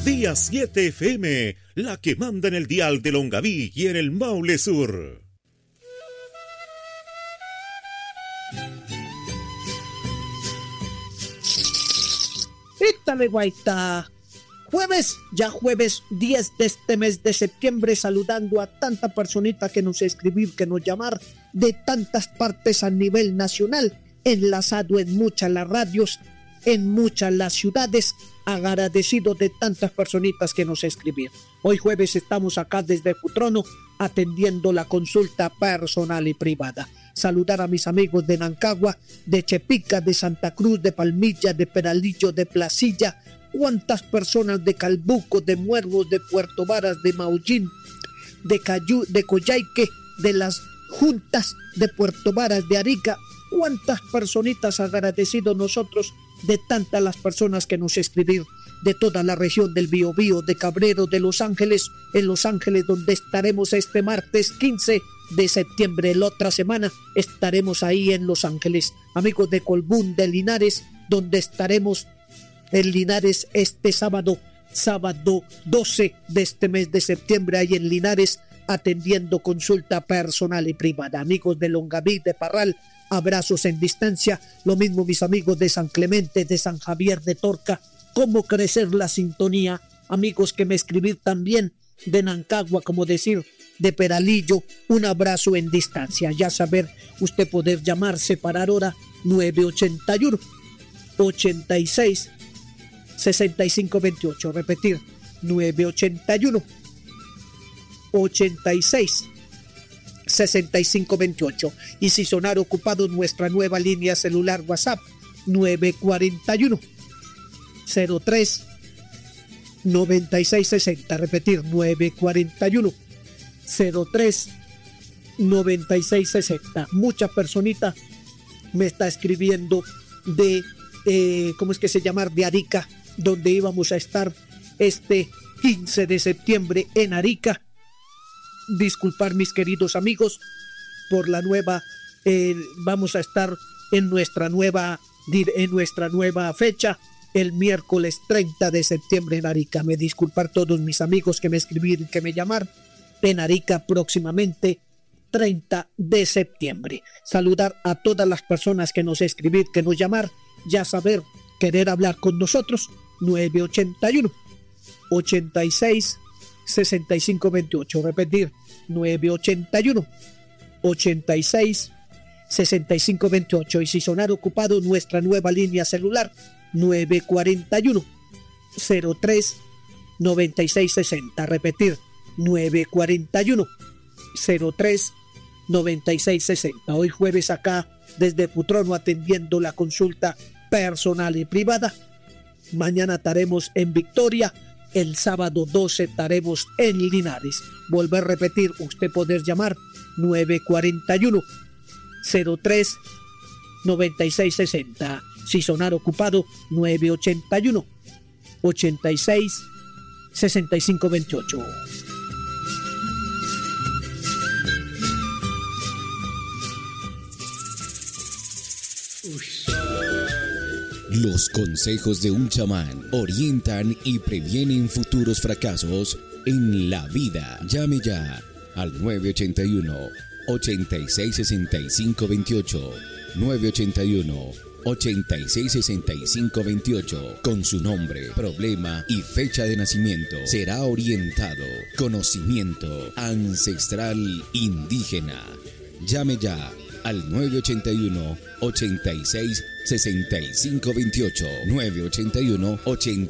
Día 7 FM, la que manda en el dial de Longaví y en el Maule Sur. Ítale, guaita. Jueves 10 de este mes de septiembre, saludando a tanta personita que nos escribir, que nos llamar de tantas partes a nivel nacional, enlazado en muchas las radios, en muchas las ciudades, agradecido de tantas personitas que nos escribir. Hoy jueves estamos acá desde Futrono atendiendo la consulta personal y privada. Saludar a mis amigos de Nancagua, de Chepica, de Santa Cruz, de Palmilla, de Peralillo, de Placilla, cuántas personas de Calbuco, de Muervos, de Puerto Varas, de Maullín, de Cayú, de Coyhaique, de las juntas de Puerto Varas, de Arica, cuántas personitas agradecidos nosotros de tantas las personas que nos escribir de toda la región del Biobío, de Cabrero, de Los Ángeles, en Los Ángeles donde estaremos este martes 15 de septiembre, la otra semana estaremos ahí en Los Ángeles. Amigos de Colbún, de Linares, donde estaremos en Linares este sábado 12 de este mes de septiembre, ahí en Linares, atendiendo consulta personal y privada. Amigos de Longaví, de Parral, abrazos en distancia. Lo mismo mis amigos de San Clemente, de San Javier de Torca. Cómo crecer la sintonía. Amigos que me escribir también de Nancagua, como decir, de Peralillo, un abrazo en distancia. Ya saber, usted poder llamar, separar hora 981 86 6528, repetir 981 86 6528. Y si sonar ocupado, nuestra nueva línea celular WhatsApp 941 03 9660, repetir 941 03 9660. Muchas personitas me está escribiendo de ¿cómo es que se llama? De Arica, donde íbamos a estar este 15 de septiembre en Arica. Disculpar, mis queridos amigos, por la nueva, vamos a estar en nuestra nueva fecha, el miércoles 30 de septiembre en Arica. Me disculpar todos mis amigos que me escribieron, que me llamaron, en Arica próximamente 30 de septiembre. Saludar a todas las personas que nos escribir, que nos llamar, ya saber, querer hablar con nosotros, 981 86 6528, repetir 981 86 6528. Y si sonar ocupado, nuestra nueva línea celular 941 03 9660, repetir 941 03 9660. Hoy jueves acá desde Futrono atendiendo la consulta personal y privada. Mañana estaremos en Victoria. El sábado 12 estaremos en Linares. Volver a repetir, usted poder llamar 941 03 9660. Si sonar ocupado, 981 86 6528. Los consejos de un chamán orientan y previenen futuros fracasos en la vida. Llame ya al 981 86 65 28. 981 86 65 28. Con su nombre, problema y fecha de nacimiento será orientado. Conocimiento ancestral indígena. Llame ya al 981 86 65 28. 981 86